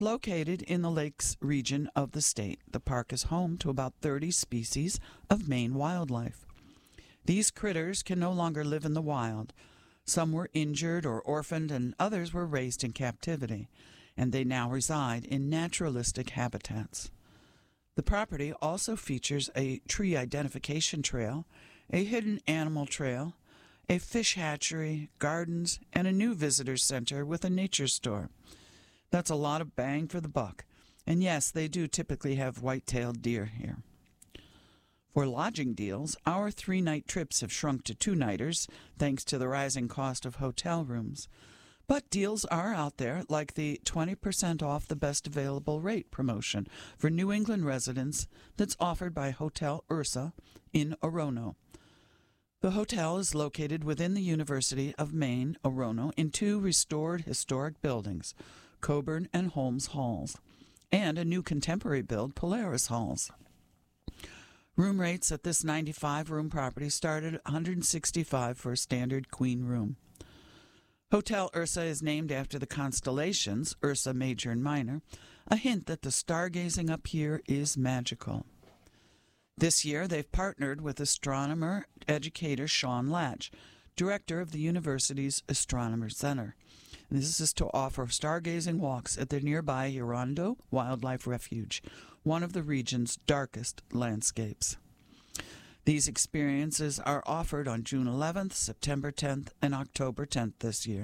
Located in the lakes region of the state, the park is home to about 30 species of Maine wildlife. These critters can no longer live in the wild. Some were injured or orphaned, and others were raised in captivity, and they now reside in naturalistic habitats. The property also features a tree identification trail, a hidden animal trail, a fish hatchery, gardens, and a new visitor center with a nature store. That's a lot of bang for the buck. And yes, they do typically have white-tailed deer here. For lodging deals, our 3-night trips have shrunk to 2-nighters thanks to the rising cost of hotel rooms. But deals are out there, like the 20% off the best available rate promotion for New England residents that's offered by Hotel Ursa in Orono. The hotel is located within the University of Maine, Orono, in 2 restored historic buildings, Coburn and Holmes Halls, and a new contemporary build, Polaris Halls. Room rates at this 95-room property start at $165 for a standard queen room. Hotel Ursa is named after the constellations, Ursa Major and Minor, a hint that the stargazing up here is magical. This year, they've partnered with astronomer educator Sean Latch, director of the university's Astronomer Center. And this is to offer stargazing walks at the nearby Erondo Wildlife Refuge, one of the region's darkest landscapes. These experiences are offered on June 11th, September 10th, and October 10th this year.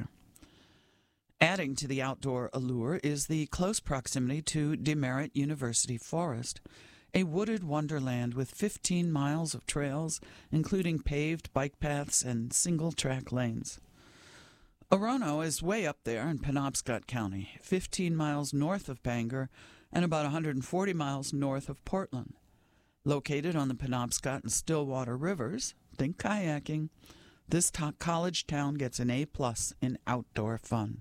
Adding to the outdoor allure is the close proximity to Demerit University Forest, a wooded wonderland with 15 miles of trails, including paved bike paths and single-track lanes. Orono is way up there in Penobscot County, 15 miles north of Bangor and about 140 miles north of Portland. Located on the Penobscot and Stillwater rivers, think kayaking, this college town gets an A+ in outdoor fun.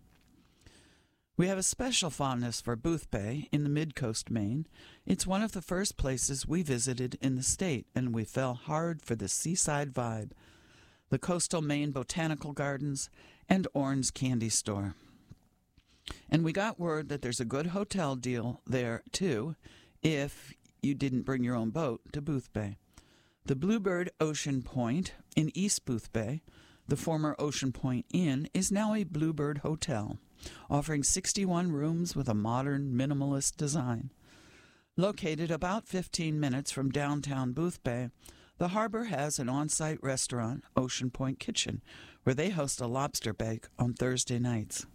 We have a special fondness for Boothbay in the mid-coast Maine. It's one of the first places we visited in the state, and we fell hard for the seaside vibe, the coastal Maine Botanical Gardens, and Orn's Candy Store. And we got word that there's a good hotel deal there, too, if you didn't bring your own boat to Boothbay. The Bluebird Ocean Point in East Boothbay, the former Ocean Point Inn, is now a Bluebird Hotel, offering 61 rooms with a modern, minimalist design. Located about 15 minutes from downtown Boothbay, the harbor has an on-site restaurant, Ocean Point Kitchen, where they host a lobster bake on Thursday nights.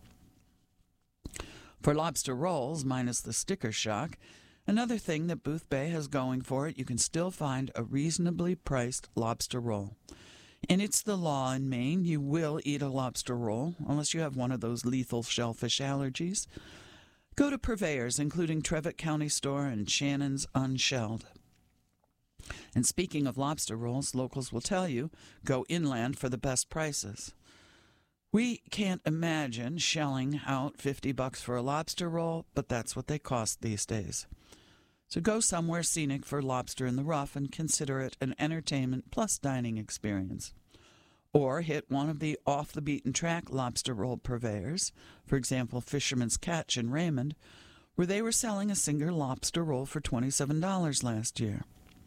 For lobster rolls, minus the sticker shock, another thing that Boothbay has going for it, you can still find a reasonably priced lobster roll. And it's the law in Maine, you will eat a lobster roll, unless you have one of those lethal shellfish allergies. Go to purveyors, including Trevitt County Store and Shannon's Unshelled. And speaking of lobster rolls, locals will tell you, go inland for the best prices. We can't imagine shelling out $50 for a lobster roll, but that's what they cost these days. So go somewhere scenic for lobster in the rough and consider it an entertainment plus dining experience. Or hit one of the off-the-beaten-track lobster roll purveyors, for example, Fisherman's Catch in Raymond, where they were selling a single lobster roll for $27 last year.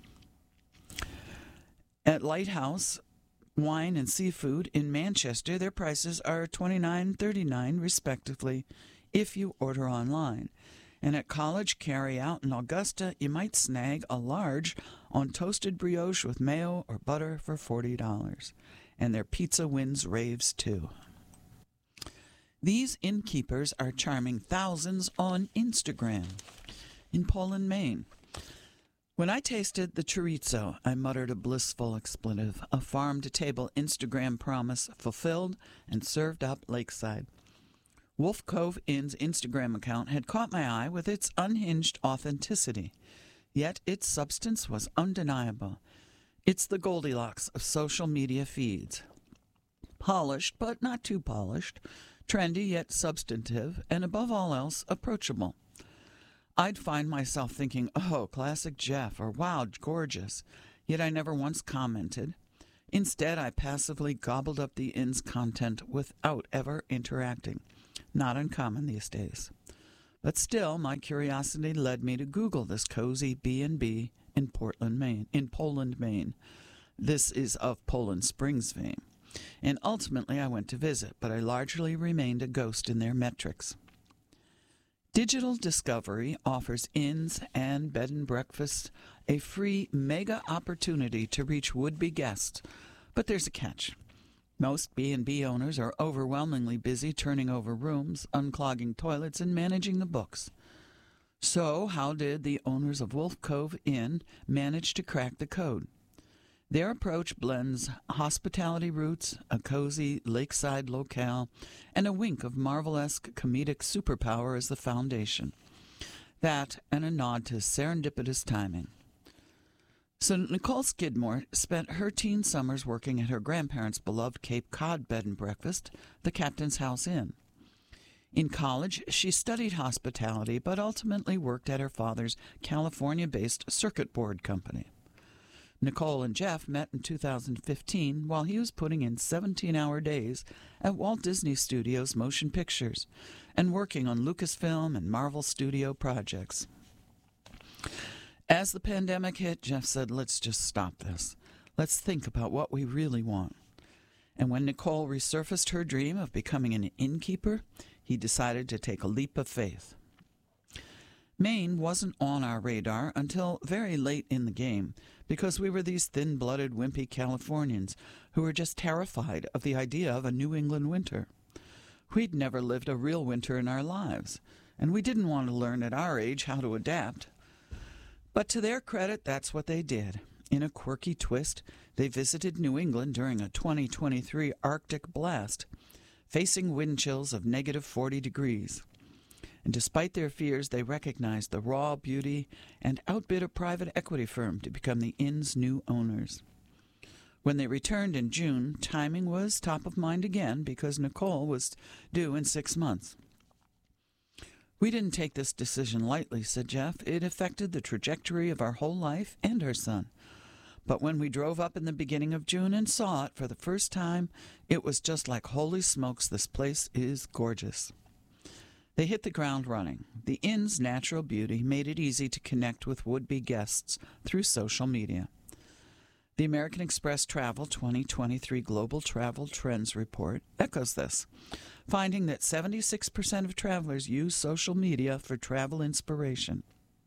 At Lighthouse Wine and Seafood in Manchester, their prices are $29.39 respectively if you order online. And at College Carryout in Augusta, you might snag a large on toasted brioche with mayo or butter for $40. And their pizza wins raves too. These innkeepers are charming thousands on Instagram in Poland, Maine. When I tasted the chorizo, I muttered a blissful expletive, a farm-to-table Instagram promise fulfilled and served up lakeside. Wolf Cove Inn's Instagram account had caught my eye with its unhinged authenticity, yet its substance was undeniable. It's the Goldilocks of social media feeds. Polished, but not too polished, trendy yet substantive, and above all else, approachable. I'd find myself thinking, oh, classic Jeff, or wow, gorgeous, yet I never once commented. Instead, I passively gobbled up the inn's content without ever interacting. Not uncommon these days. But still, my curiosity led me to Google this cozy B&B in Poland, Maine. This is of Poland Springs fame. And ultimately I went to visit, but I largely remained a ghost in their metrics. Digital Discovery offers inns and bed and breakfasts a free mega opportunity to reach would-be guests, but there's a catch. Most B&B owners are overwhelmingly busy turning over rooms, unclogging toilets, and managing the books. So how did the owners of Wolf Cove Inn manage to crack the code? Their approach blends hospitality roots, a cozy lakeside locale, and a wink of Marvel-esque comedic superpower as the foundation. That and a nod to serendipitous timing. So Nicole Skidmore spent her teen summers working at her grandparents' beloved Cape Cod bed and breakfast, the Captain's House Inn. In college, she studied hospitality, but ultimately worked at her father's California-based circuit board company. Nicole and Jeff met in 2015 while he was putting in 17-hour days at Walt Disney Studios Motion Pictures and working on Lucasfilm and Marvel Studio projects. As the pandemic hit, Jeff said, "Let's just stop this. Let's think about what we really want." And when Nicole resurfaced her dream of becoming an innkeeper, he decided to take a leap of faith. Maine wasn't on our radar until very late in the game because we were these thin-blooded, wimpy Californians who were just terrified of the idea of a New England winter. We'd never lived a real winter in our lives, and we didn't want to learn at our age how to adapt. But to their credit, that's what they did. In a quirky twist, they visited New England during a 2023 Arctic blast, facing wind chills of negative 40 degrees. And despite their fears, they recognized the raw beauty and outbid a private equity firm to become the inn's new owners. When they returned in June, timing was top of mind again because Nicole was due in 6 months. "We didn't take this decision lightly," said Jeff. "It affected the trajectory of our whole life and our son. But when we drove up in the beginning of June and saw it for the first time, it was just like, holy smokes, this place is gorgeous." They hit the ground running. The inn's natural beauty made it easy to connect with would-be guests through social media. The American Express Travel 2023 Global Travel Trends Report echoes this, finding that 76% of travelers use social media for travel inspiration.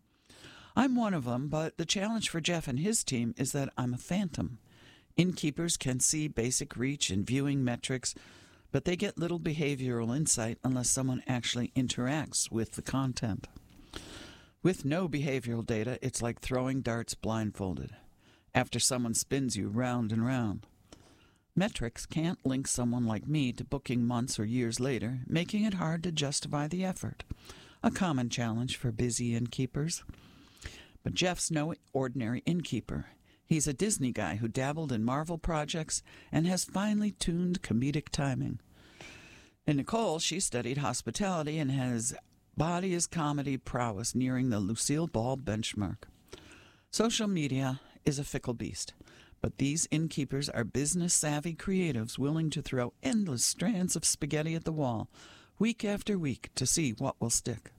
I'm one of them, but the challenge for Jeff and his team is that I'm a phantom. Innkeepers can see basic reach and viewing metrics, but they get little behavioral insight unless someone actually interacts with the content. With no behavioral data, it's like throwing darts blindfolded, after someone spins you round and round. Metrics can't link someone like me to booking months or years later, making it hard to justify the effort, a common challenge for busy innkeepers. But Jeff's no ordinary innkeeper. He's a Disney guy who dabbled in Marvel projects and has finely tuned comedic timing. And Nicole, she studied hospitality and has body as comedy prowess nearing the Lucille Ball benchmark. Social media is a fickle beast, but these innkeepers are business-savvy creatives willing to throw endless strands of spaghetti at the wall, week after week, to see what will stick.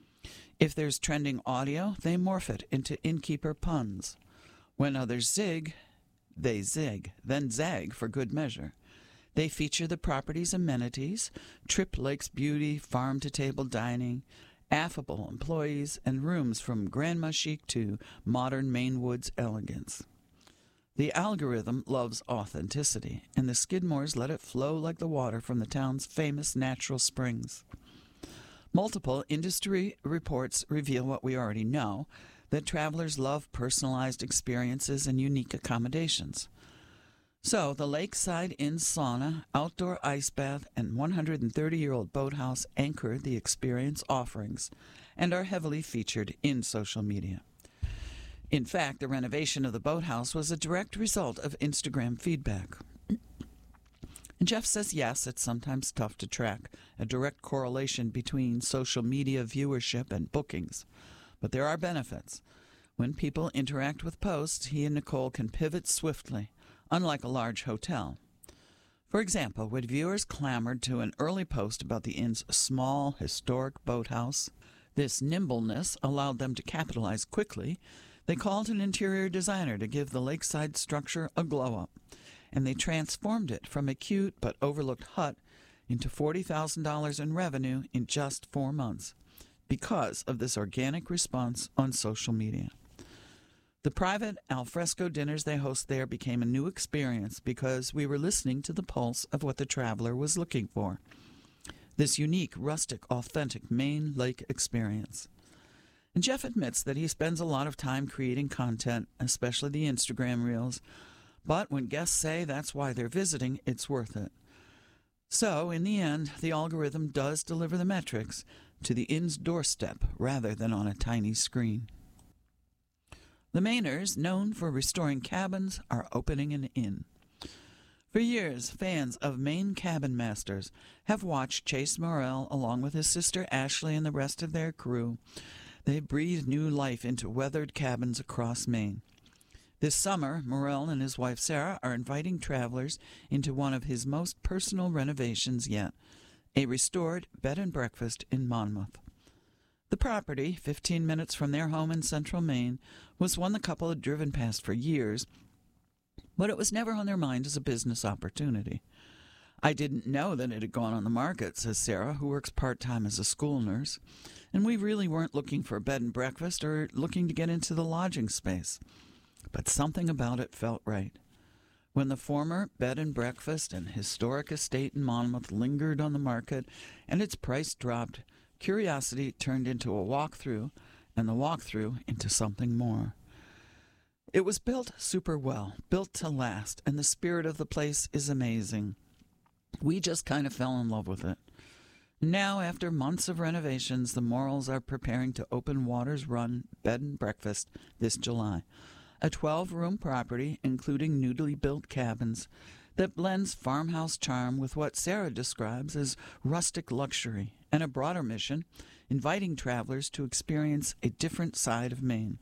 If there's trending audio, they morph it into innkeeper puns. When others zig, they zig, then zag for good measure. They feature the property's amenities, Trip Lake's beauty, farm-to-table dining, affable employees, and rooms from grandma chic to modern Maine woods elegance. The algorithm loves authenticity, and the Skidmores let it flow like the water from the town's famous natural springs. Multiple industry reports reveal what we already know, that travelers love personalized experiences and unique accommodations. So, the Lakeside Inn sauna, outdoor ice bath, and 130-year-old boathouse anchor the experience offerings and are heavily featured in social media. In fact, the renovation of the boathouse was a direct result of Instagram feedback. And Jeff says yes, it's sometimes tough to track a direct correlation between social media viewership and bookings, but there are benefits. When people interact with posts, he and Nicole can pivot swiftly, unlike a large hotel. For example, when viewers clamored to an early post about the inn's small, historic boathouse, This nimbleness allowed them to capitalize quickly. They called an interior designer to give the lakeside structure a glow-up, and they transformed it from a cute but overlooked hut into $40,000 in revenue in just 4 months because of this organic response on social media. The private alfresco dinners they host there became a new experience because we were listening to the pulse of what the traveler was looking for. This unique, rustic, authentic Maine lake experience. And Jeff admits that he spends a lot of time creating content, especially the Instagram reels, but when guests say that's why they're visiting, it's worth it. So, in the end, the algorithm does deliver the metrics to the inn's doorstep rather than on a tiny screen. The Mainers, known for restoring cabins, are opening an inn. For years, fans of Maine Cabin Masters have watched Chase Morrell along with his sister Ashley and the rest of their crew. They breathe new life into weathered cabins across Maine. This summer, Morrell and his wife Sarah are inviting travelers into one of his most personal renovations yet, a restored bed and breakfast in Monmouth. The property, 15 minutes from their home in central Maine, was one the couple had driven past for years, but it was never on their mind as a business opportunity. I didn't know that it had gone on the market, says Sarah, who works part-time as a school nurse, and we really weren't looking for a bed and breakfast or looking to get into the lodging space. But something about it felt right. When the former bed and breakfast and historic estate in Monmouth lingered on the market and its price dropped, curiosity turned into a walkthrough, and the walkthrough into something more. It was built super well, built to last, and the spirit of the place is amazing. We just kind of fell in love with it. Now, after months of renovations, the Morrells are preparing to open Waters Run Bed and Breakfast this July, a 12-room property including newly built cabins that blends farmhouse charm with what Sarah describes as rustic luxury and a broader mission, inviting travelers to experience a different side of Maine.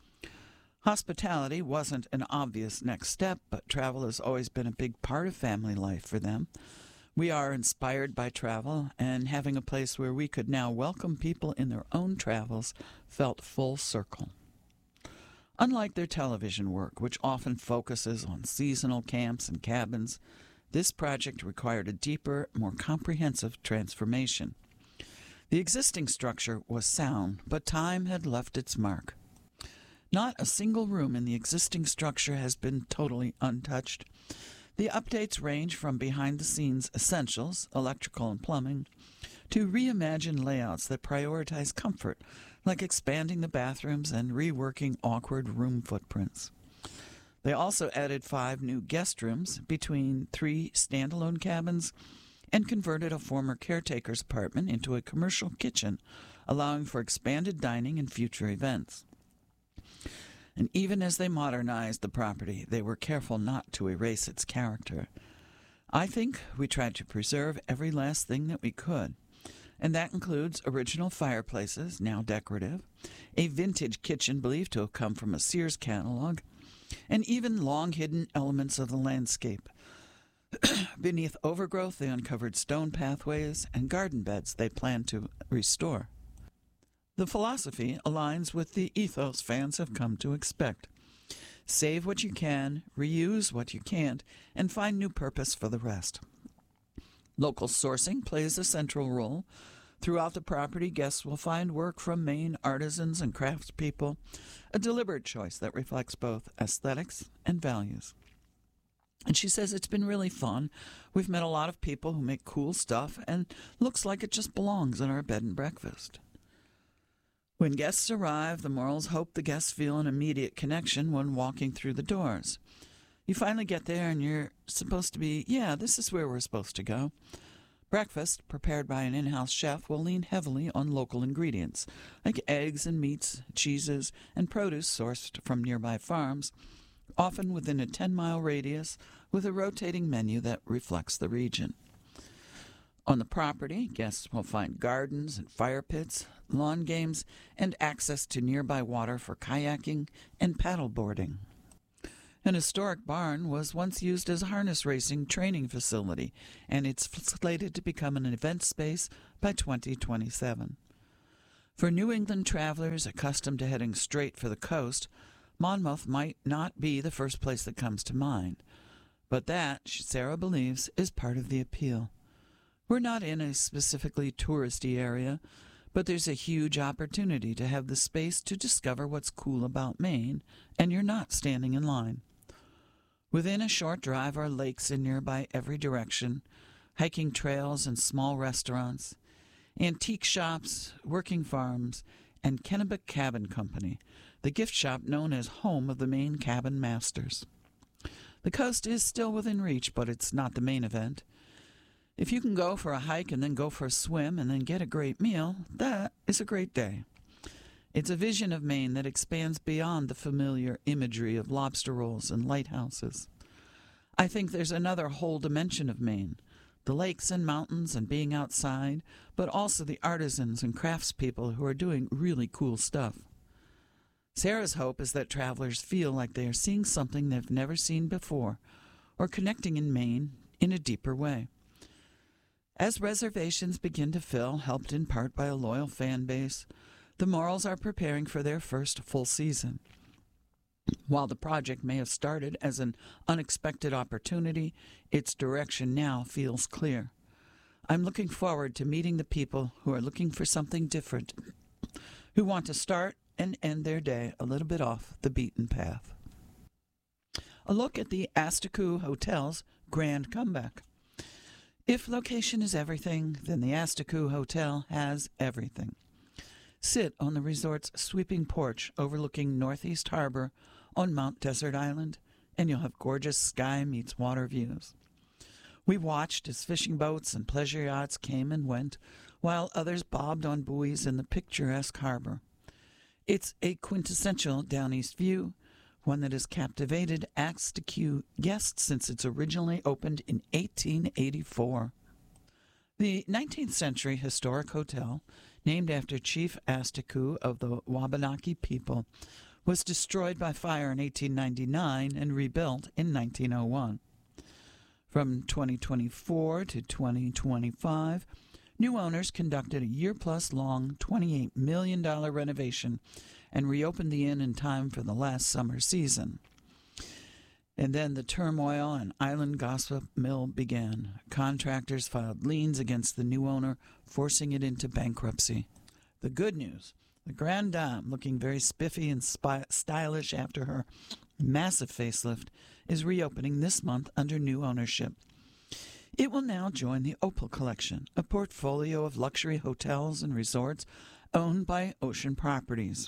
Hospitality wasn't an obvious next step, but travel has always been a big part of family life for them. We are inspired by travel, and having a place where we could now welcome people in their own travels felt full circle. Unlike their television work, which often focuses on seasonal camps and cabins, this project required a deeper, more comprehensive transformation. The existing structure was sound, but time had left its mark. Not a single room in the existing structure has been totally untouched. The updates range from behind-the-scenes essentials, electrical and plumbing, to reimagined layouts that prioritize comfort, like expanding the bathrooms and reworking awkward room footprints. They also added 5 new guest rooms between 3 standalone cabins and converted a former caretaker's apartment into a commercial kitchen, allowing for expanded dining and future events. And even as they modernized the property, they were careful not to erase its character. I think we tried to preserve every last thing that we could, and that includes original fireplaces, now decorative, a vintage kitchen believed to have come from a Sears catalog, and even long-hidden elements of the landscape. Beneath overgrowth, they uncovered stone pathways and garden beds they planned to restore. The philosophy aligns with the ethos fans have come to expect. Save what you can, reuse what you can't, and find new purpose for the rest. Local sourcing plays a central role. Throughout the property, guests will find work from Maine artisans and craftspeople, a deliberate choice that reflects both aesthetics and values. And she says it's been really fun. We've met a lot of people who make cool stuff, and looks like it just belongs in our bed and breakfast. When guests arrive, the Morrells hope the guests feel an immediate connection when walking through the doors. You finally get there and you're supposed to be, yeah, this is where we're supposed to go. Breakfast, prepared by an in-house chef, will lean heavily on local ingredients, like eggs and meats, cheeses, and produce sourced from nearby farms, often within a 10-mile radius, with a rotating menu that reflects the region. On the property, guests will find gardens and fire pits, lawn games, and access to nearby water for kayaking and paddleboarding. An historic barn was once used as a harness racing training facility, and it's slated to become an event space by 2027. For New England travelers accustomed to heading straight for the coast, Monmouth might not be the first place that comes to mind. But that, Sarah believes, is part of the appeal. We're not in a specifically touristy area, but there's a huge opportunity to have the space to discover what's cool about Maine, and you're not standing in line. Within a short drive are lakes in nearby every direction, hiking trails and small restaurants, antique shops, working farms, and Kennebec Cabin Company, the gift shop known as home of the Maine Cabin Masters. The coast is still within reach, but it's not the main event. If you can go for a hike and then go for a swim and then get a great meal, that is a great day. It's a vision of Maine that expands beyond the familiar imagery of lobster rolls and lighthouses. I think there's another whole dimension of Maine, the lakes and mountains and being outside, but also the artisans and craftspeople who are doing really cool stuff. Sarah's hope is that travelers feel like they are seeing something they've never seen before, or connecting in Maine in a deeper way. As reservations begin to fill, helped in part by a loyal fan base, the Morrells are preparing for their first full season. While the project may have started as an unexpected opportunity, its direction now feels clear. I'm looking forward to meeting the people who are looking for something different, who want to start and end their day a little bit off the beaten path. A look at the Asticook Hotel's grand comeback. If location is everything, then the Asticook Hotel has everything. Sit on the resort's sweeping porch overlooking Northeast Harbor on Mount Desert Island, and you'll have gorgeous sky meets water views. We watched as fishing boats and pleasure yachts came and went, while others bobbed on buoys in the picturesque harbor. It's a quintessential Down East view, one that has captivated Asticook guests since it's originally opened in 1884. The 19th century historic hotel, named after Chief Asticook of the Wabanaki people, was destroyed by fire in 1899 and rebuilt in 1901. From 2024 to 2025, new owners conducted a year-plus-long $28 million renovation and reopened the inn in time for the last summer season. And then the turmoil and island gossip mill began. Contractors filed liens against the new owner, forcing it into bankruptcy. The good news: the Grande Dame, looking very spiffy and stylish after her massive facelift, is reopening this month under new ownership. It will now join the Opal Collection, a portfolio of luxury hotels and resorts owned by Ocean Properties.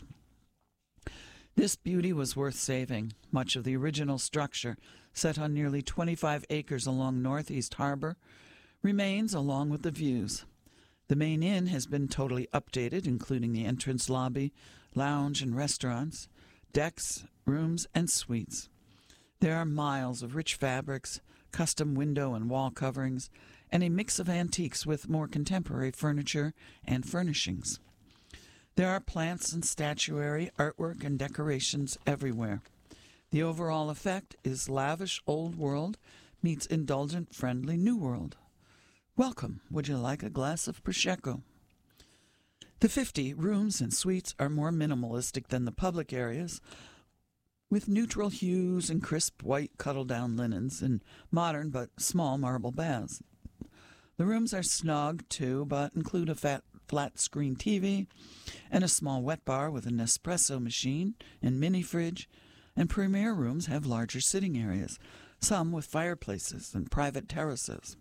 This beauty was worth saving. Much of the original structure, set on nearly 25 acres along Northeast Harbor, remains along with the views. The main inn has been totally updated, including the entrance lobby, lounge and restaurants, decks, rooms, and suites. There are miles of rich fabrics, custom window and wall coverings, and a mix of antiques with more contemporary furniture and furnishings. There are plants and statuary, artwork, and decorations everywhere. The overall effect is lavish old world meets indulgent, friendly new world. Welcome. Would you like a glass of Prosecco? The 50 rooms and suites are more minimalistic than the public areas, with neutral hues and crisp white cuddle-down linens and modern but small marble baths. The rooms are snug, too, but include a flat-screen TV and a small wet bar with an espresso machine and mini-fridge, and premier rooms have larger sitting areas, some with fireplaces and private terraces.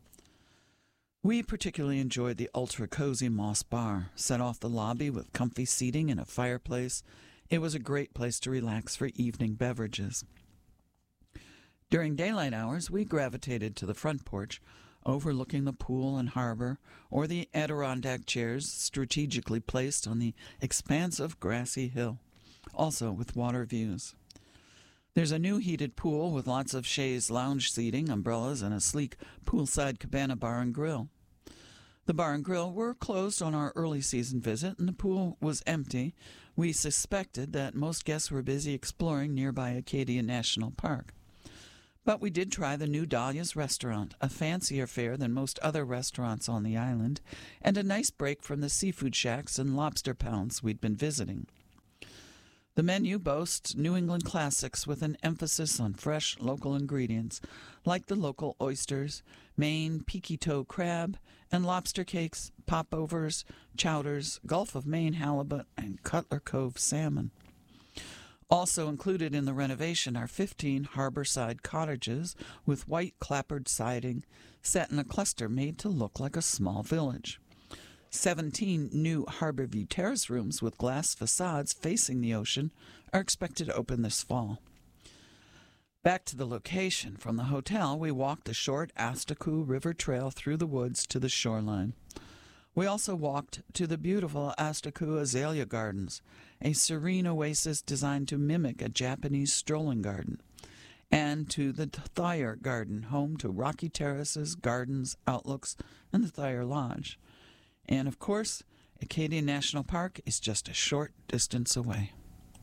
We particularly enjoyed the ultra-cozy Moss Bar, set off the lobby with comfy seating and a fireplace. It was a great place to relax for evening beverages. During daylight hours, we gravitated to the front porch, overlooking the pool and harbor, or the Adirondack chairs strategically placed on the expansive grassy hill, also with water views. There's a new heated pool with lots of chaise lounge seating, umbrellas, and a sleek poolside cabana bar and grill. The bar and grill were closed on our early season visit, and the pool was empty. We suspected that most guests were busy exploring nearby Acadia National Park. But we did try the new Dahlia's restaurant, a fancier fare than most other restaurants on the island, and a nice break from the seafood shacks and lobster pounds we'd been visiting. The menu boasts New England classics with an emphasis on fresh local ingredients, like the local oysters, Maine peaky toe crab, and lobster cakes, popovers, chowders, Gulf of Maine halibut, and Cutler Cove salmon. Also included in the renovation are 15 harborside cottages with white clapboard siding set in a cluster made to look like a small village. 17 new Harborview Terrace rooms with glass facades facing the ocean are expected to open this fall. Back to the location. From the hotel, we walked the short Astaku River Trail through the woods to the shoreline. We also walked to the beautiful Astaku Azalea Gardens, a serene oasis designed to mimic a Japanese strolling garden, and to the Thayer Garden, home to Rocky Terraces, Gardens, Outlooks, and the Thayer Lodge. And, of course, Acadia National Park is just a short distance away.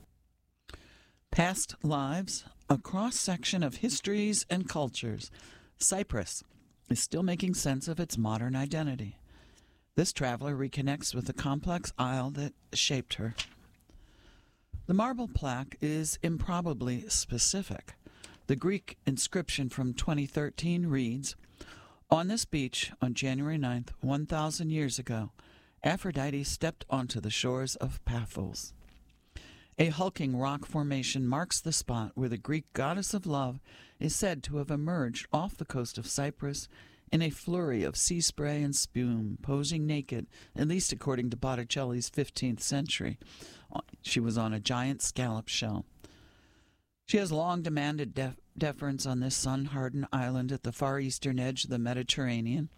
Past lives, a cross-section of histories and cultures. Cyprus is still making sense of its modern identity. This traveler reconnects with the complex isle that shaped her. The marble plaque is improbably specific. The Greek inscription from 2013 reads, "On this beach, on January 9th, 1,000 years ago, Aphrodite stepped onto the shores of Paphos." A hulking rock formation marks the spot where the Greek goddess of love is said to have emerged off the coast of Cyprus in a flurry of sea spray and spume, posing naked, at least according to Botticelli's 15th century. She was on a giant scallop shell. She has long demanded deference on this sun-hardened island at the far eastern edge of the Mediterranean.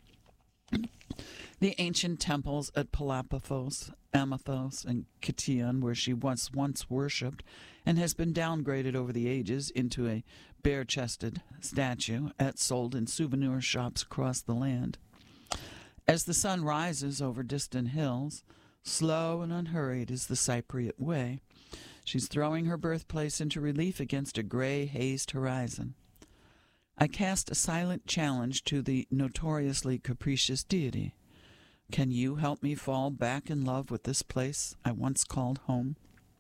The ancient temples at Peloponnese, Amathos, and Kition, where she was once worshipped, and has been downgraded over the ages into a bare-chested statue sold in souvenir shops across the land. As the sun rises over distant hills, slow and unhurried is the Cypriot way. She's throwing her birthplace into relief against a gray, hazed horizon. I cast a silent challenge to the notoriously capricious deity. Can you help me fall back in love with this place I once called home?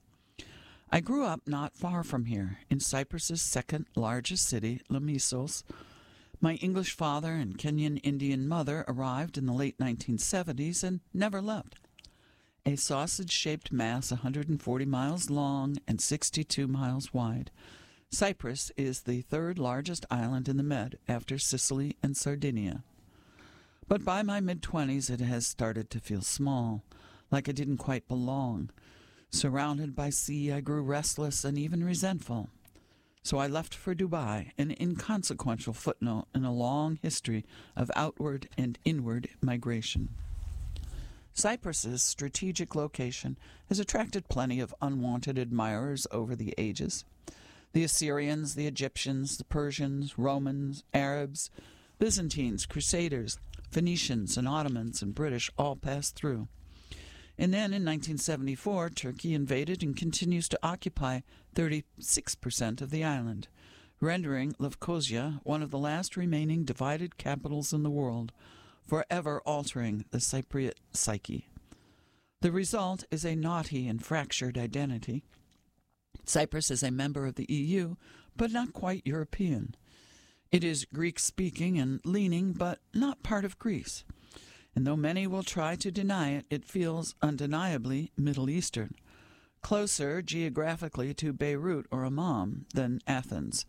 I grew up not far from here, in Cyprus's second largest city, Lamissos. My English father and Kenyan Indian mother arrived in the late 1970s and never left. A sausage-shaped mass 140 miles long and 62 miles wide. Cyprus is the third largest island in the Med after Sicily and Sardinia. But by my mid-20s it has started to feel small, like I didn't quite belong. Surrounded by sea, I grew restless and even resentful. So I left for Dubai, an inconsequential footnote in a long history of outward and inward migration. Cyprus's strategic location has attracted plenty of unwanted admirers over the ages. The Assyrians, the Egyptians, the Persians, Romans, Arabs, Byzantines, Crusaders, Phoenicians, and Ottomans and British all passed through. And then in 1974, Turkey invaded and continues to occupy 36% of the island, rendering Lefkosia one of the last remaining divided capitals in the world, forever altering the Cypriot psyche. The result is a knotty and fractured identity. Cyprus is a member of the EU, but not quite European. It is Greek-speaking and leaning, but not part of Greece. And though many will try to deny it, it feels undeniably Middle Eastern, closer geographically to Beirut or Amman than Athens.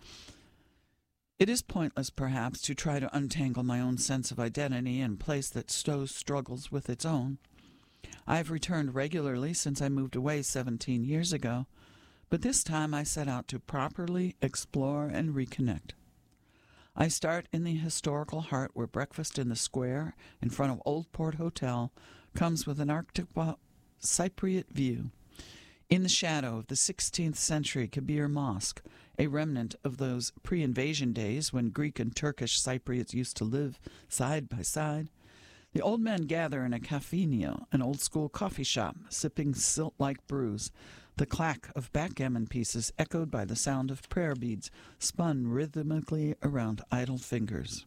It is pointless, perhaps, to try to untangle my own sense of identity in a place that so struggles with its own. I have returned regularly since I moved away 17 years ago, but this time I set out to properly explore and reconnect. I start in the historical heart where breakfast in the square in front of Old Port Hotel comes with an Arctic Cypriot view. In the shadow of the 16th century Kabir Mosque, a remnant of those pre-invasion days when Greek and Turkish Cypriots used to live side by side, the old men gather in a cafeteria, an old-school coffee shop, sipping silt-like brews, The clack of backgammon pieces echoed by the sound of prayer beads spun rhythmically around idle fingers.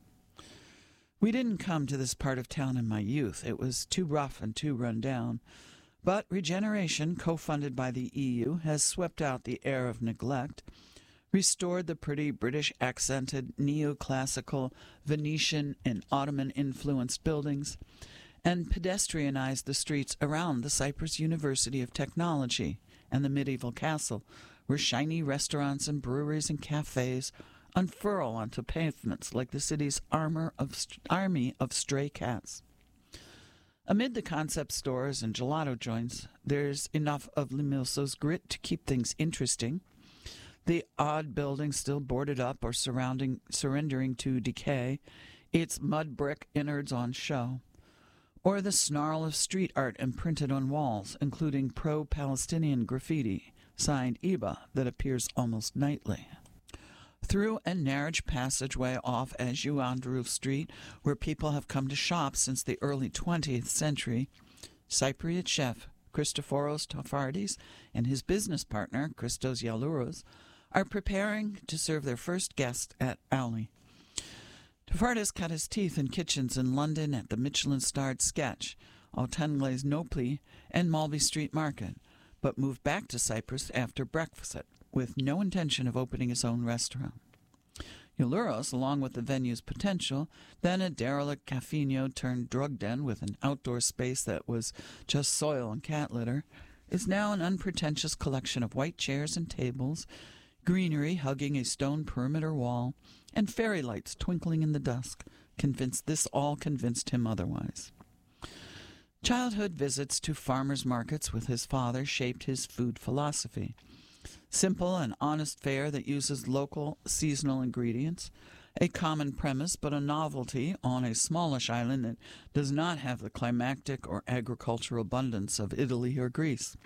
We didn't come to this part of town in my youth. It was too rough and too run down. But regeneration, co-funded by the EU, has swept out the air of neglect, restored the pretty British-accented neoclassical Venetian and Ottoman-influenced buildings, and pedestrianized the streets around the Cyprus University of Technology and the medieval castle, where shiny restaurants and breweries and cafes unfurl onto pavements like the city's army of stray cats. Amid the concept stores and gelato joints, there's enough of Limilso's grit to keep things interesting. The odd building still boarded up or surrendering to decay, its mud brick innards on show, or the snarl of street art imprinted on walls, including pro-Palestinian graffiti, signed Iba, that appears almost nightly. Through a narrow passageway off Ajuandrou Street, where people have come to shop since the early 20th century, Cypriot chef Christoforos Tafardis and his business partner, Christos Yalouros, are preparing to serve their first guest at Auli. Tafardis cut his teeth in kitchens in London at the Michelin-starred Sketch, Autanglais Nopli, and Malby Street Market, but moved back to Cyprus after Brexit, with no intention of opening his own restaurant. Yalouros, along with the venue's potential, then a derelict cafino turned drug den with an outdoor space that was just soil and cat litter, is now an unpretentious collection of white chairs and tables, greenery hugging a stone perimeter wall, and fairy lights twinkling in the dusk. This all convinced him otherwise. Childhood visits to farmers' markets with his father shaped his food philosophy. Simple and honest fare that uses local, seasonal ingredients, a common premise but a novelty on a smallish island that does not have the climactic or agricultural abundance of Italy or Greece.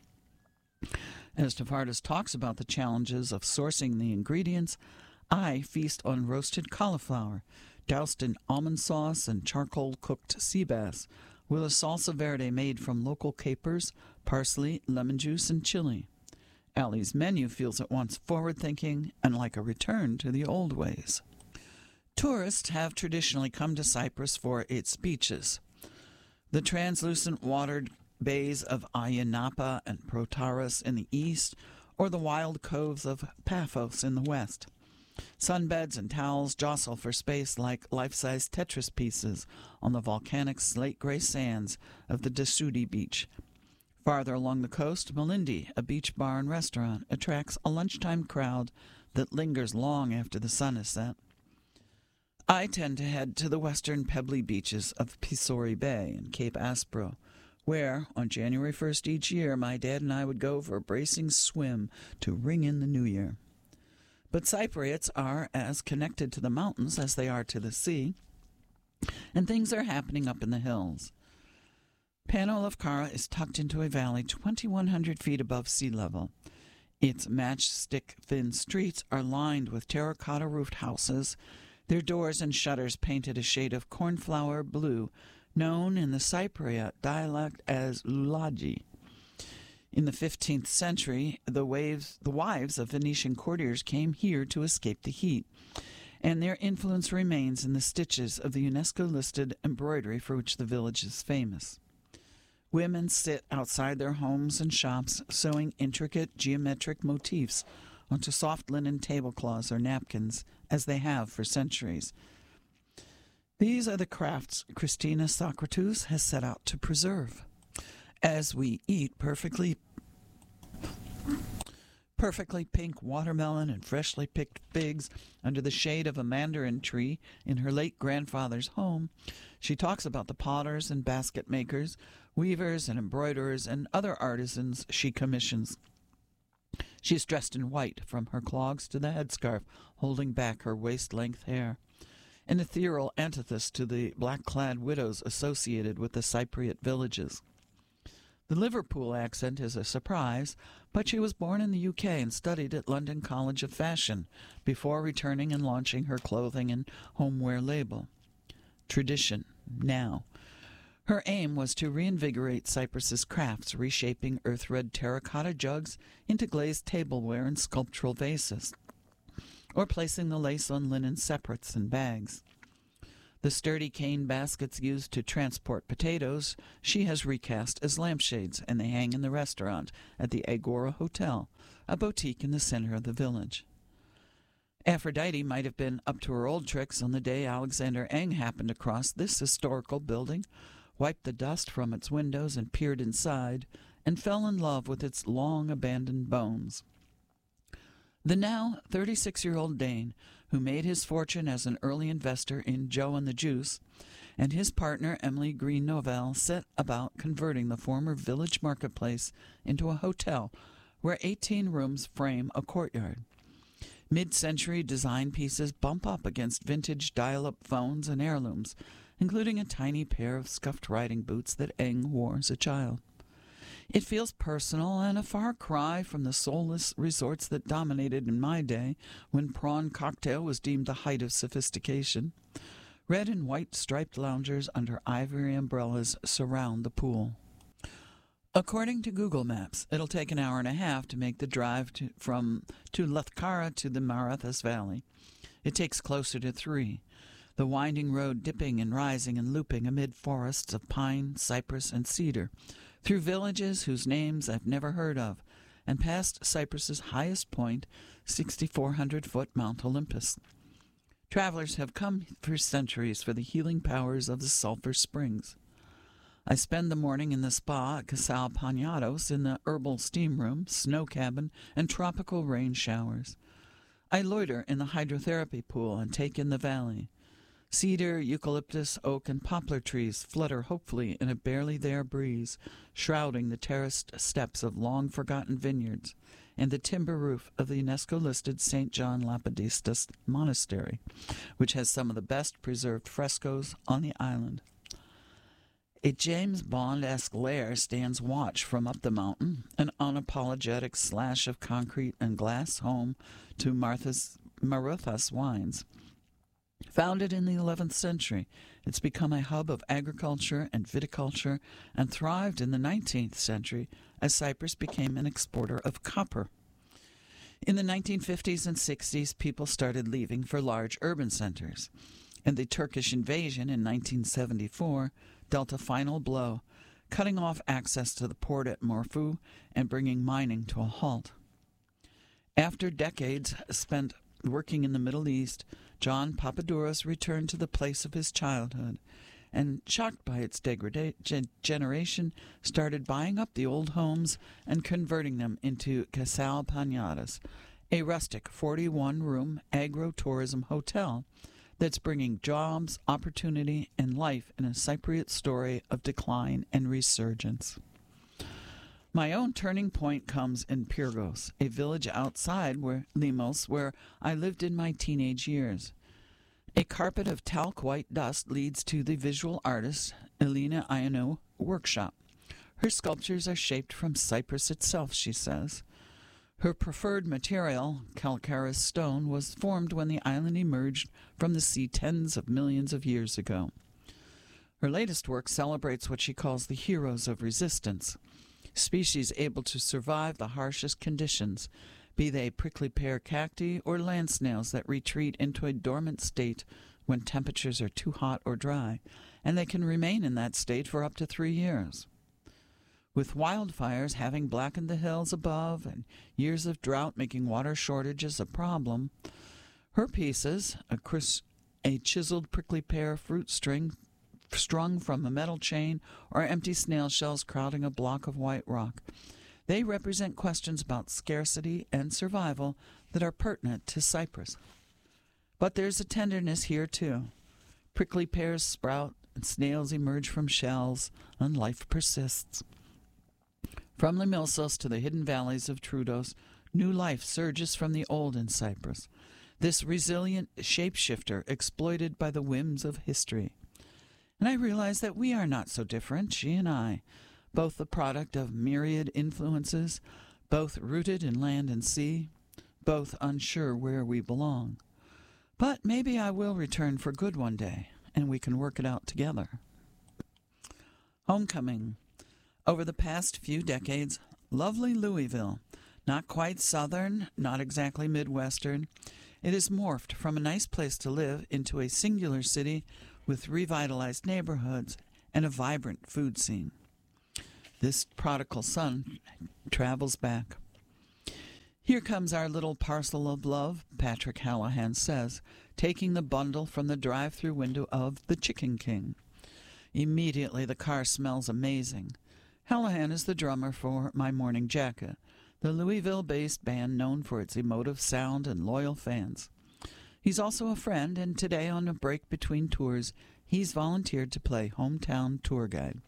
As Tafardis talks about the challenges of sourcing the ingredients, I feast on roasted cauliflower, doused in almond sauce and charcoal-cooked sea bass, with a salsa verde made from local capers, parsley, lemon juice, and chili. Ali's menu feels at once forward-thinking and like a return to the old ways. Tourists have traditionally come to Cyprus for its beaches. The translucent watered bays of Ayia Napa and Protaras in the east, or the wild coves of Paphos in the west. Sunbeds and towels jostle for space like life-size Tetris pieces on the volcanic slate-gray sands of the Desudi beach. Farther along the coast, Malindi, a beach bar and restaurant, attracts a lunchtime crowd that lingers long after the sun is set. I tend to head to the western pebbly beaches of Pisori Bay and Cape Aspro, where, on January 1st each year, my dad and I would go for a bracing swim to ring in the new year. But Cypriots are as connected to the mountains as they are to the sea, and things are happening up in the hills. Pano Lefkara is tucked into a valley 2,100 feet above sea level. Its matchstick-thin streets are lined with terracotta-roofed houses, their doors and shutters painted a shade of cornflower blue, known in the Cypriot dialect as lulaji. In the 15th century, the wives of Venetian courtiers came here to escape the heat, and their influence remains in the stitches of the UNESCO-listed embroidery for which the village is famous. Women sit outside their homes and shops, sewing intricate geometric motifs onto soft linen tablecloths or napkins, as they have for centuries. These are the crafts Christina Socrates has set out to preserve. As we eat perfectly pink watermelon and freshly picked figs under the shade of a mandarin tree in her late grandfather's home, she talks about the potters and basket makers, weavers and embroiderers, and other artisans she commissions. She is dressed in white from her clogs to the headscarf, holding back her waist-length hair, an ethereal antithesis to the black-clad widows associated with the Cypriot villages. The Liverpool accent is a surprise, but she was born in the UK and studied at London College of Fashion before returning and launching her clothing and homeware label. Tradition, now. Her aim was to reinvigorate Cyprus's crafts, reshaping earth-red terracotta jugs into glazed tableware and sculptural vases, or placing the lace on linen separates and bags. The sturdy cane baskets used to transport potatoes she has recast as lampshades, and they hang in the restaurant at the Agora Hotel, a boutique in the center of the village. Aphrodite might have been up to her old tricks on the day Alexander Eng happened across this historical building, wiped the dust from its windows and peered inside, and fell in love with its long-abandoned bones. The now 36-year-old Dane, who made his fortune as an early investor in Joe and the Juice, and his partner Emily Green Novell set about converting the former village marketplace into a hotel where 18 rooms frame a courtyard. Mid-century design pieces bump up against vintage dial-up phones and heirlooms, including a tiny pair of scuffed riding boots that Eng wore as a child. It feels personal and a far cry from the soulless resorts that dominated in my day when prawn cocktail was deemed the height of sophistication. Red and white striped loungers under ivory umbrellas surround the pool. According to Google Maps, it'll take an hour and a half to make the drive to Lethkara to the Marathas Valley. It takes closer to 3. The winding road dipping and rising and looping amid forests of pine, cypress, and cedar, through villages whose names I've never heard of, and past Cyprus's highest point, 6,400-foot Mount Olympus. Travelers have come for centuries for the healing powers of the sulfur springs. I spend the morning in the spa at Casal Panados in the herbal steam room, snow cabin, and tropical rain showers. I loiter in the hydrotherapy pool and take in the valley. Cedar, eucalyptus, oak, and poplar trees flutter hopefully in a barely-there breeze, shrouding the terraced steps of long-forgotten vineyards and the timber roof of the UNESCO-listed St. John Lapadistas Monastery, which has some of the best preserved frescoes on the island. A James Bond-esque lair stands watch from up the mountain, an unapologetic slash of concrete and glass home to Maruthas wines. Founded in the 11th century, it's become a hub of agriculture and viticulture and thrived in the 19th century as Cyprus became an exporter of copper. In the 1950s and 60s, people started leaving for large urban centers, and the Turkish invasion in 1974 dealt a final blow, cutting off access to the port at Morphu and bringing mining to a halt. After decades spent working in the Middle East, John Papadouros returned to the place of his childhood and, shocked by its degeneration, started buying up the old homes and converting them into Casal Panados, a rustic 41-room agro-tourism hotel that's bringing jobs, opportunity, and life in a Cypriot story of decline and resurgence. My own turning point comes in Pyrgos, a village outside Limos, where I lived in my teenage years. A carpet of talc-white dust leads to the visual artist Elena Ionou workshop. Her sculptures are shaped from Cyprus itself, she says. Her preferred material, calcareous stone, was formed when the island emerged from the sea tens of millions of years ago. Her latest work celebrates what she calls the heroes of resistance, species able to survive the harshest conditions, be they prickly pear cacti or land snails that retreat into a dormant state when temperatures are too hot or dry, and they can remain in that state for up to 3 years. With wildfires having blackened the hills above and years of drought making water shortages a problem, her pieces, a chiseled prickly pear fruit string strung from a metal chain, or empty snail shells crowding a block of white rock. They represent questions about scarcity and survival that are pertinent to Cyprus. But there's a tenderness here, too. Prickly pears sprout, and snails emerge from shells, and life persists. From Limilsos to the hidden valleys of Troodos, new life surges from the old in Cyprus, this resilient shapeshifter exploited by the whims of history. And I realize that we are not so different, she and I, both the product of myriad influences, both rooted in land and sea, both unsure where we belong. But maybe I will return for good one day, and we can work it out together. Homecoming. Over the past few decades, lovely Louisville, not quite southern, not exactly Midwestern, it has morphed from a nice place to live into a singular city with revitalized neighborhoods and a vibrant food scene. This prodigal son travels back. Here comes our little parcel of love, Patrick Hallahan says, taking the bundle from the drive-through window of the Chicken King. Immediately the car smells amazing. Hallahan is the drummer for My Morning Jacket, the Louisville-based band known for its emotive sound and loyal fans. He's also a friend, and today on a break between tours, he's volunteered to play hometown tour guide.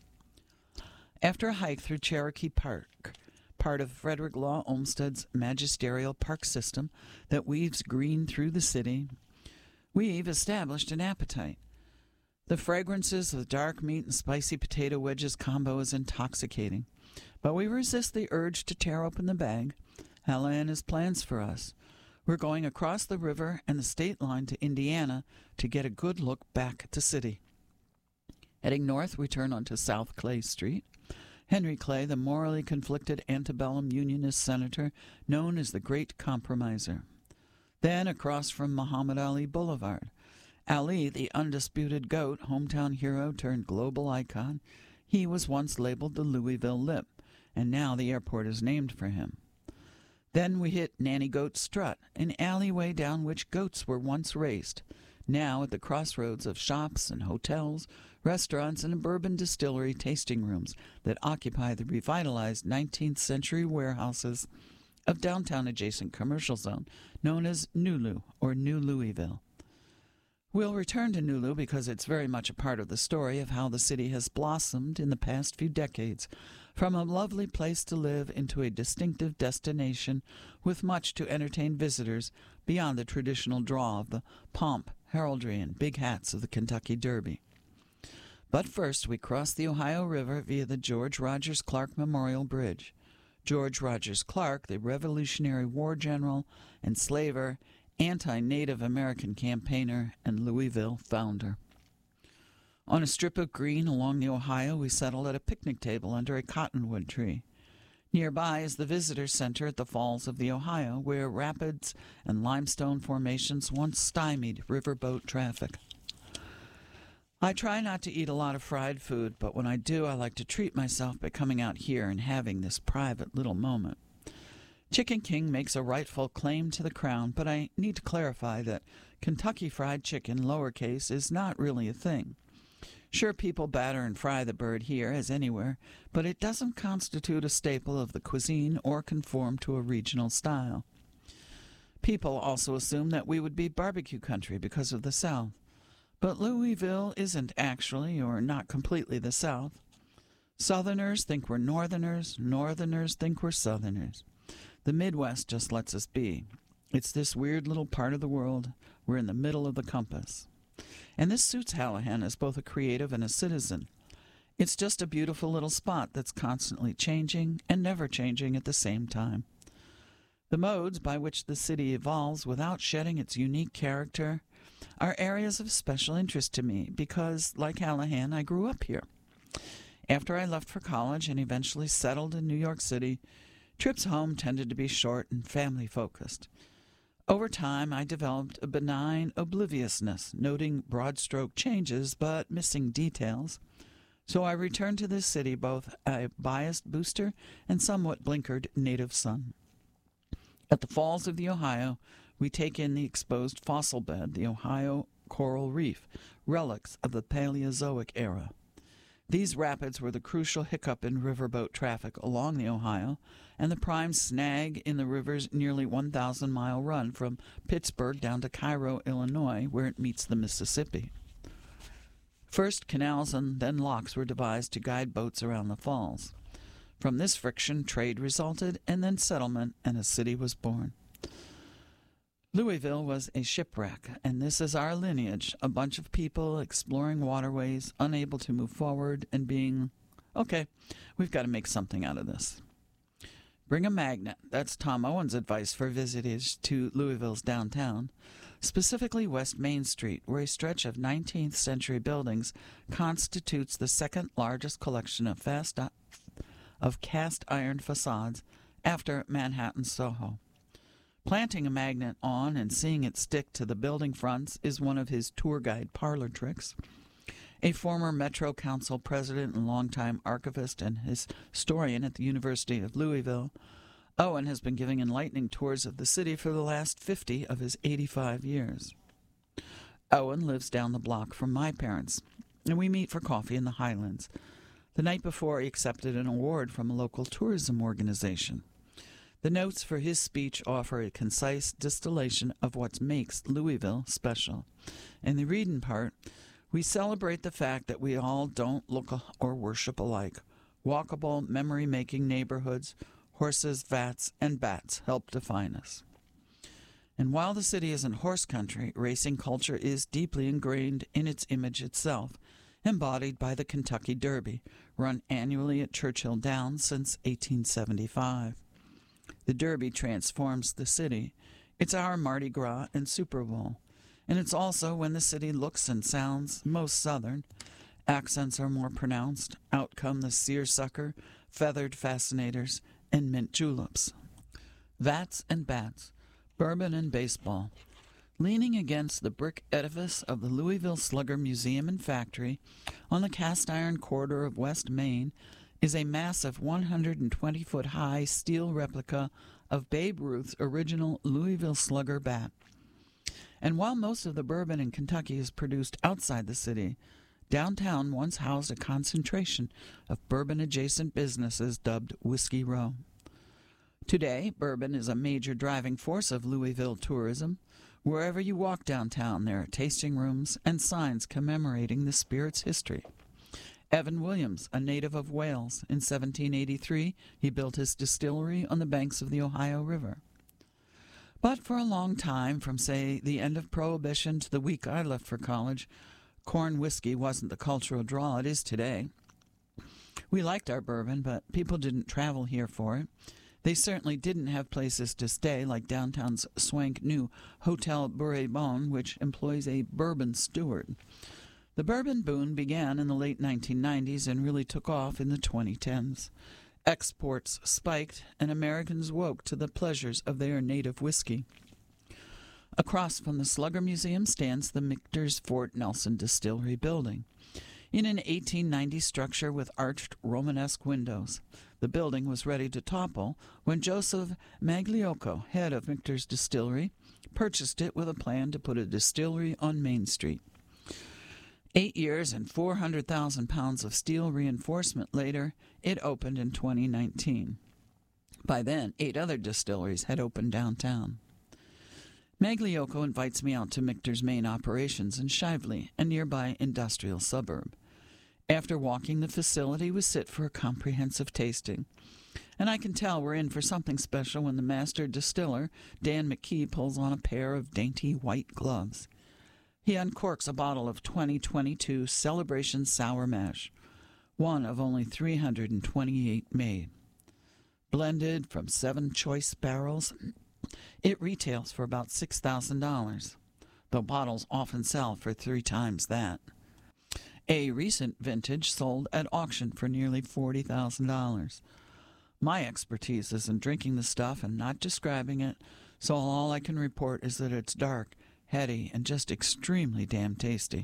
After a hike through Cherokee Park, part of Frederick Law Olmsted's magisterial park system that weaves green through the city, we've established an appetite. The fragrances of dark meat and spicy potato wedges combo is intoxicating, but we resist the urge to tear open the bag. Hallahan has plans for us. We're going across the river and the state line to Indiana to get a good look back at the city. Heading north, we turn onto South Clay Street. Henry Clay, the morally conflicted antebellum Unionist senator known as the Great Compromiser. Then across from Muhammad Ali Boulevard. Ali, the undisputed GOAT, hometown hero turned global icon, he was once labeled the Louisville Lip, and now the airport is named for him. Then we hit Nanny Goat Strut, an alleyway down which goats were once raced, now at the crossroads of shops and hotels, restaurants, and bourbon distillery tasting rooms that occupy the revitalized 19th century warehouses of downtown adjacent commercial zone known as Nulu or New Louisville. We'll return to Nulu because it's very much a part of the story of how the city has blossomed in the past few decades, from a lovely place to live into a distinctive destination with much to entertain visitors beyond the traditional draw of the pomp, heraldry, and big hats of the Kentucky Derby. But first we cross the Ohio River via the George Rogers Clark Memorial Bridge. George Rogers Clark, the Revolutionary War general and slaver, anti-Native American campaigner, and Louisville founder. On a strip of green along the Ohio, we settle at a picnic table under a cottonwood tree. Nearby is the visitor center at the Falls of the Ohio, where rapids and limestone formations once stymied riverboat traffic. I try not to eat a lot of fried food, but when I do, I like to treat myself by coming out here and having this private little moment. Chicken King makes a rightful claim to the crown, but I need to clarify that Kentucky Fried Chicken, lowercase, is not really a thing. Sure, people batter and fry the bird here as anywhere, but it doesn't constitute a staple of the cuisine or conform to a regional style. People also assume that we would be barbecue country because of the South. But Louisville isn't actually, or not completely, the South. Southerners think we're Northerners, Northerners think we're Southerners. The Midwest just lets us be. It's this weird little part of the world. We're in the middle of the compass. And this suits Hallahan as both a creative and a citizen. It's just a beautiful little spot that's constantly changing and never changing at the same time. The modes by which the city evolves without shedding its unique character are areas of special interest to me because, like Hallahan, I grew up here. After I left for college and eventually settled in New York City, trips home tended to be short and family-focused. Over time, I developed a benign obliviousness, noting broad-stroke changes but missing details. So I returned to this city both a biased booster and somewhat blinkered native son. At the Falls of the Ohio, we take in the exposed fossil bed, the Ohio Coral Reef, relics of the Paleozoic era. These rapids were the crucial hiccup in riverboat traffic along the Ohio and the prime snag in the river's nearly 1,000-mile run from Pittsburgh down to Cairo, Illinois, where it meets the Mississippi. First, canals and then locks were devised to guide boats around the falls. From this friction, trade resulted, and then settlement, and a city was born. Louisville was a shipwreck, and this is our lineage, a bunch of people exploring waterways, unable to move forward, and being, okay, we've got to make something out of this. Bring a magnet. That's Tom Owen's advice for visitors to Louisville's downtown. specifically West Main Street, where a stretch of 19th century buildings constitutes the second largest collection of cast iron facades after Manhattan's Soho. Planting a magnet on and seeing it stick to the building fronts is one of his tour guide parlor tricks. A former Metro Council president and longtime archivist and historian at the University of Louisville, Owen has been giving enlightening tours of the city for the last 50 of his 85 years. Owen lives down the block from my parents, and we meet for coffee in the Highlands. The night before, he accepted an award from a local tourism organization. The notes for his speech offer a concise distillation of what makes Louisville special. In the reading part, we celebrate the fact that we all don't look or worship alike. Walkable, memory-making neighborhoods, horses, vats, and bats help define us. And while the city isn't horse country, racing culture is deeply ingrained in its image itself, embodied by the Kentucky Derby, run annually at Churchill Downs since 1875. The Derby transforms the city. It's our Mardi Gras and Super Bowl. And it's also when the city looks and sounds most Southern. Accents are more pronounced. Out come the seersucker, feathered fascinators, and mint juleps. Vats and bats, bourbon and baseball. Leaning against the brick edifice of the Louisville Slugger Museum and Factory on the cast-iron corridor of West Main is a massive 120-foot-high steel replica of Babe Ruth's original Louisville Slugger bat. And while most of the bourbon in Kentucky is produced outside the city, downtown once housed a concentration of bourbon-adjacent businesses dubbed Whiskey Row. Today, bourbon is a major driving force of Louisville tourism. Wherever you walk downtown, there are tasting rooms and signs commemorating the spirit's history. Evan Williams, a native of Wales, in 1783, he built his distillery on the banks of the Ohio River. But for a long time, from, say, the end of Prohibition to the week I left for college, corn whiskey wasn't the cultural draw it is today. We liked our bourbon, but people didn't travel here for it. They certainly didn't have places to stay like downtown's swank new Hotel Bourbon, which employs a bourbon steward. The bourbon boom began in the late 1990s and really took off in the 2010s. Exports spiked, and Americans woke to the pleasures of their native whiskey. Across from the Slugger Museum stands the Michter's Fort Nelson Distillery building. In an 1890 structure with arched Romanesque windows, the building was ready to topple when Joseph Magliocco, head of Michter's Distillery, purchased it with a plan to put a distillery on Main Street. 8 years and 400,000 pounds of steel reinforcement later, it opened in 2019. By then, 8 other distilleries had opened downtown. Magliocco invites me out to Michter's main operations in Shively, a nearby industrial suburb. After walking the facility, we sit for a comprehensive tasting. And I can tell we're in for something special when the master distiller, Dan McKee, pulls on a pair of dainty white gloves. He uncorks a bottle of 2022 Celebration Sour Mash, one of only 328 made. Blended from 7 choice barrels, it retails for about $6,000, though bottles often sell for 3 times that. A recent vintage sold at auction for nearly $40,000. My expertise is in drinking the stuff and not describing it, so all I can report is that it's dark, heady, and just extremely damn tasty.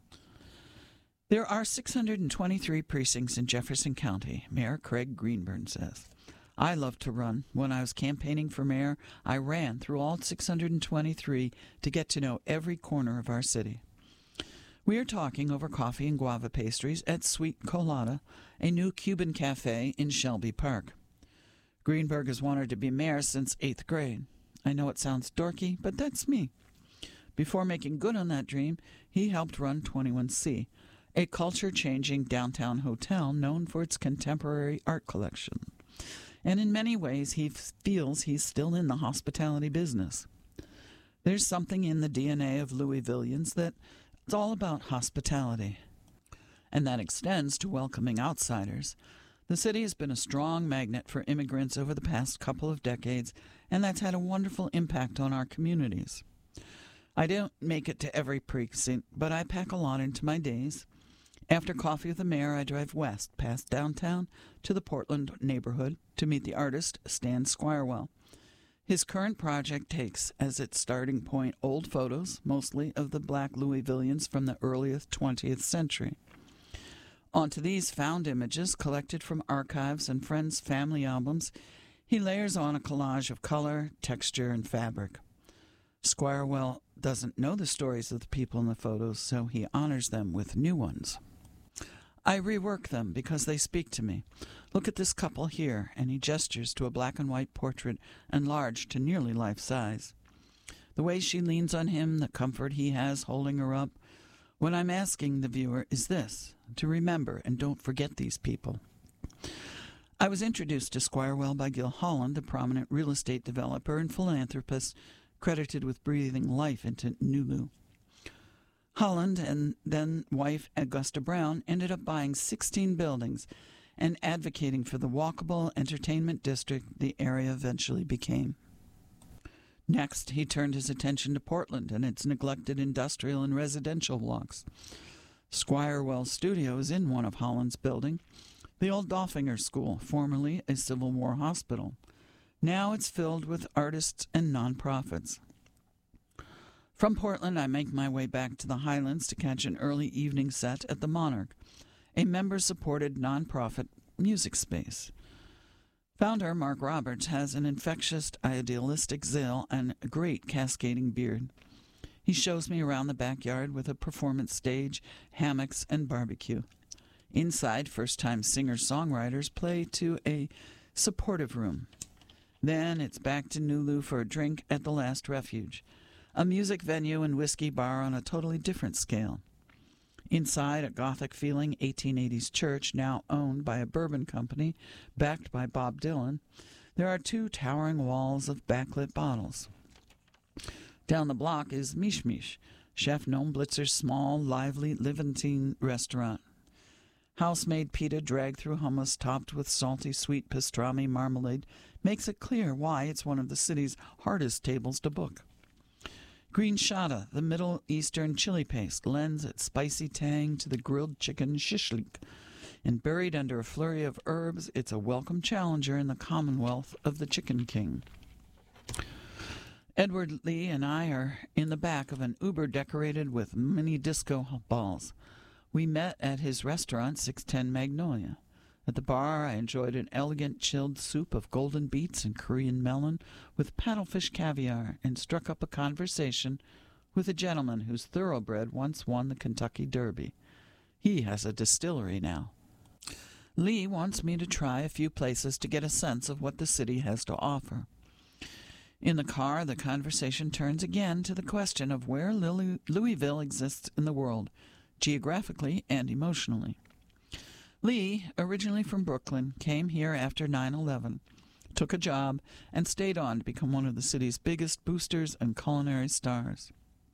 There are 623 precincts in Jefferson County, Mayor Craig Greenberg says. I love to run. When I was campaigning for mayor, I ran through all 623 to get to know every corner of our city. We are talking over coffee and guava pastries at Sweet Colada, a new Cuban cafe in Shelby Park. Greenberg has wanted to be mayor since 8th grade. I know it sounds dorky, but that's me. Before making good on that dream, he helped run 21C, a culture-changing downtown hotel known for its contemporary art collection. And in many ways, he feels he's still in the hospitality business. There's something in the DNA of Louisvillians that it's all about hospitality, and that extends to welcoming outsiders. The city has been a strong magnet for immigrants over the past couple of decades, and that's had a wonderful impact on our communities. I don't make it to every precinct, but I pack a lot into my days. After coffee with the mayor, I drive west, past downtown, to the Portland neighborhood to meet the artist Stan Squirewell. His current project takes as its starting point old photos, mostly of the black Louisvillians from the earliest 20th century. Onto these found images collected from archives and friends' family albums, he layers on a collage of color, texture, and fabric. Squirewell doesn't know the stories of the people in the photos, so he honors them with new ones. I rework them because they speak to me. Look at this couple here, and he gestures to a black and white portrait enlarged to nearly life size. The way she leans on him, the comfort he has holding her up. What I'm asking the viewer is this, to remember and don't forget these people. I was introduced to Squirewell by Gil Holland, a prominent real estate developer and philanthropist credited with breathing life into Nulu. Holland and then wife Augusta Brown ended up buying 16 buildings and advocating for the walkable entertainment district the area eventually became. Next, he turned his attention to Portland and its neglected industrial and residential blocks. Squirewell's studio is in one of Holland's buildings, the old Dauffinger School, formerly a Civil War hospital. Now it's filled with artists and nonprofits. From Portland, I make my way back to the Highlands to catch an early evening set at the Monarch, a member-supported nonprofit music space. Founder Mark Roberts has an infectious, idealistic zeal and a great cascading beard. He shows me around the backyard with a performance stage, hammocks, and barbecue. Inside, first-time singer-songwriters play to a supportive room. Then it's back to Nulu for a drink at the Last Refuge, a music venue and whiskey bar on a totally different scale. Inside a Gothic-feeling 1880s church now owned by a bourbon company backed by Bob Dylan, there are two towering walls of backlit bottles. Down the block is Mish Mish, Chef Noam Blitzer's small, lively Levantine restaurant. House-made pita dragged through hummus topped with salty sweet pastrami marmalade makes it clear why it's one of the city's hardest tables to book. Green shada, the Middle Eastern chili paste, lends its spicy tang to the grilled chicken shishlik, and buried under a flurry of herbs, it's a welcome challenger in the commonwealth of the Chicken King. Edward Lee and I are in the back of an Uber decorated with mini disco balls. We met at his restaurant, 610 Magnolia. At the bar, I enjoyed an elegant chilled soup of golden beets and Korean melon with paddlefish caviar and struck up a conversation with a gentleman whose thoroughbred once won the Kentucky Derby. He has a distillery now. Lee wants me to try a few places to get a sense of what the city has to offer. In the car, the conversation turns again to the question of where Louisville exists in the world, geographically and emotionally. Lee, originally from Brooklyn, came here after 9/11, took a job, and stayed on to become one of the city's biggest boosters and culinary stars.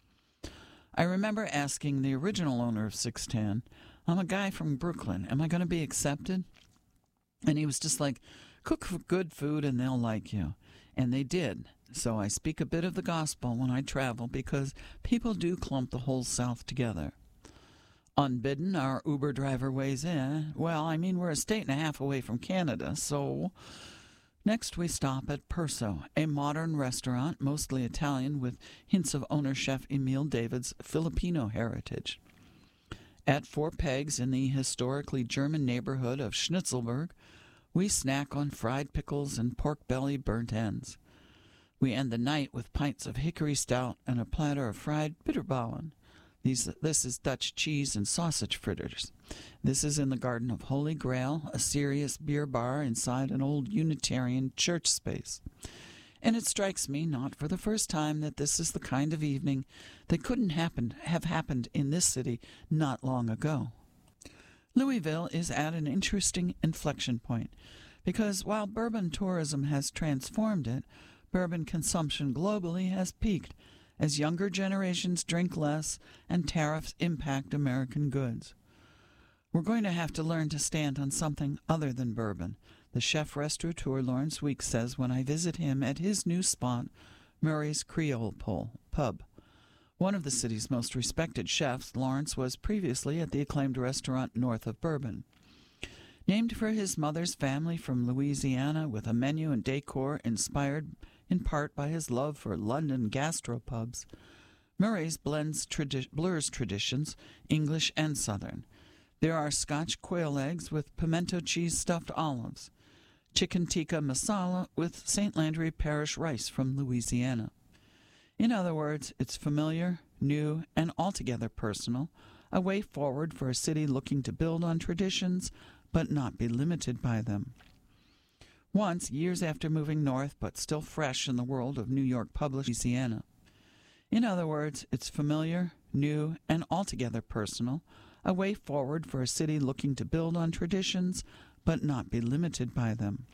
I remember asking the original owner of 610, I'm a guy from Brooklyn, am I going to be accepted? And he was just like, cook good food and they'll like you. And they did. So I speak a bit of the gospel when I travel because people do clump the whole South together. Unbidden, our Uber driver weighs in. Well, I mean, we're a state and a half away from Canada, so... Next we stop at Perso, a modern restaurant, mostly Italian, with hints of owner chef Emil David's Filipino heritage. At Four Pegs in the historically German neighborhood of Schnitzelburg, we snack on fried pickles and pork belly burnt ends. We end the night with pints of hickory stout and a platter of fried bitterballen. This is Dutch cheese and sausage fritters. This is in the Garden of Holy Grail, a serious beer bar inside an old Unitarian church space. And it strikes me, not for the first time, that this is the kind of evening that couldn't have happened in this city not long ago. Louisville is at an interesting inflection point, because while bourbon tourism has transformed it, bourbon consumption globally has peaked, as younger generations drink less and tariffs impact American goods. We're going to have to learn to stand on something other than bourbon, the chef-restaurateur Lawrence Weeks says when I visit him at his new spot, Murray's Creole Pub. One of the city's most respected chefs, Lawrence was previously at the acclaimed restaurant North of Bourbon. Named for his mother's family from Louisiana, with a menu and decor inspired in part by his love for London gastropubs, Murray's blurs traditions, English and Southern. There are Scotch quail eggs with pimento cheese stuffed olives, chicken tikka masala with St. Landry Parish rice from Louisiana. In other words, it's familiar, new, and altogether personal, a way forward for a city looking to build on traditions but not be limited by them. Once, years after moving north but still fresh in the world of New York publishing, Louisiana. In other words, it's familiar, new, and altogether personal, a way forward for a city looking to build on traditions but not be limited by them.